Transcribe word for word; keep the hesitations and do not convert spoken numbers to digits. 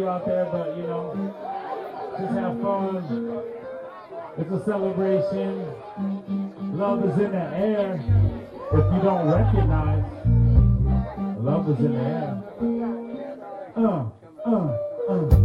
you out there, but you know, just have fun. It's a celebration. Love is in the air. If you don't recognize, love is in the air. Uh, uh, uh.